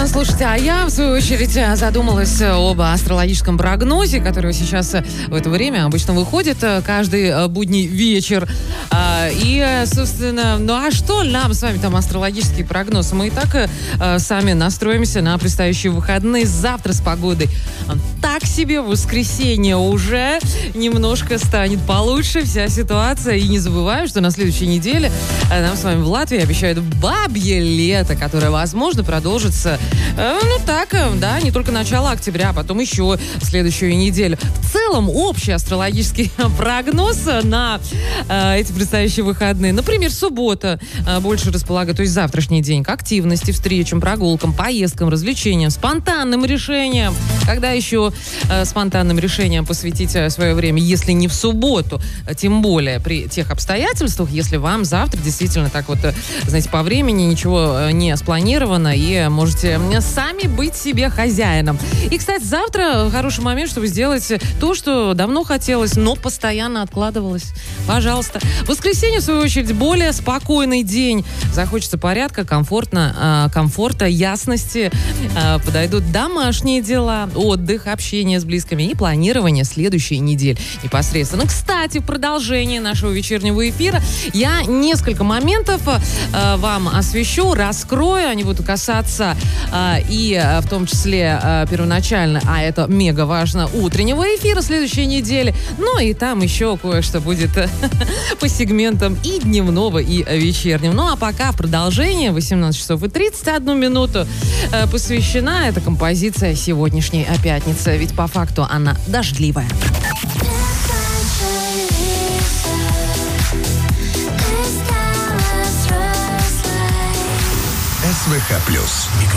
Слушайте, а я, в свою очередь, задумалась об астрологическом прогнозе, который сейчас в это время обычно выходит каждый будний вечер. И, собственно, ну а что нам с вами там астрологический прогноз? Мы и так сами настроимся на предстоящие выходные. Завтра с погодой так себе, в воскресенье уже немножко станет получше вся ситуация. И не забываем, что на следующей неделе нам с вами в Латвии обещают бабье лето, которое, возможно, продолжится, да, не только начало октября, а потом еще следующую неделю. В целом, общий астрологический прогноз на эти предстоящие выходные. Например, суббота больше располагает, то есть завтрашний день, к активности, встречам, прогулкам, поездкам, развлечениям, спонтанным решениям. Когда еще спонтанным решениям посвятить свое время, если не в субботу, тем более при тех обстоятельствах, если вам завтра действительно так вот, знаете, по времени ничего не спланировано, и можете сами быть себе хозяином. И, кстати, завтра хороший момент, чтобы сделать то, что давно хотелось, но постоянно откладывалось. Пожалуйста. В воскресенье, в свою очередь, более спокойный день. Захочется порядка, комфорта, ясности. Подойдут домашние дела, отдых, общение с близкими и планирование следующей недели непосредственно. Кстати, в продолжении нашего вечернего эфира я несколько моментов вам освещу, раскрою. Они будут касаться и в том числе первоначально, а это мега важно, утреннего эфира следующей недели. Ну и там еще кое-что будет по сегментам и дневного, и вечернего. Ну а пока в продолжении 18 часов и 31 минуту посвящена эта композиция сегодняшней пятницы. Ведь по факту она дождливая. СВХ+.